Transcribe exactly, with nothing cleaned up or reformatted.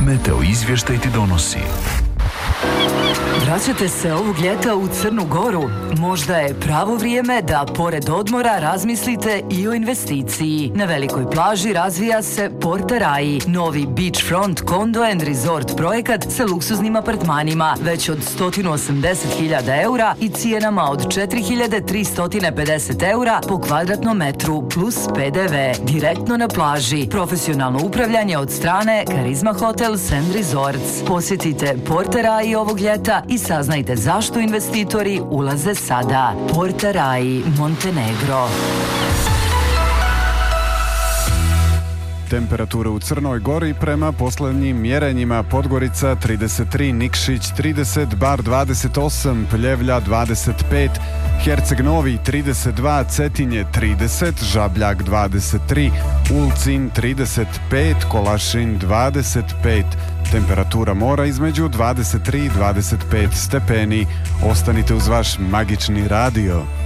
Meteo izvještaj ti donosi. Vraćate se ovog ljeta u Crnu Goru? Možda je pravo vrijeme da pored odmora razmislite i o investiciji. Na velikoj plaži razvija se Porta Rai, novi beachfront condo and resort projekat sa luksuznim apartmanima već od sto osamdeset hiljada eura i cijenama od četiri hiljade tristo pedeset eura po kvadratnom metru plus P D V. Direktno na plaži. Profesionalno upravljanje od strane Karizma Hotels and Resorts. Posjetite Porta Rai ovog ljeta i saznajte zašto investitori ulaze sada. Porta Rai, Montenegro. Temperature u Crnoj Gori prema posljednjim mjerenjima: Podgorica trideset tri, Nikšić trideset, Bar dvadeset osam, Pljevlja dvadeset pet, Herceg Novi trideset dva, Cetinje trideset, Žabljak dvadeset tri, Ulcinj trideset pet, Kolašin dvadeset pet. Temperatura mora između dvadeset tri i dvadeset pet stepeni. Ostanite uz vaš magični radio.